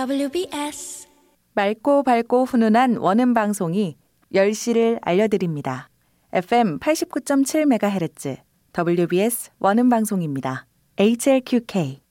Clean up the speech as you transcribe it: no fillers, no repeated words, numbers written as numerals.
WBS 맑고 밝고 훈훈한 원음 방송이 10시를 알려드립니다. FM 89.7MHz WBS 원음 방송입니다. HLQK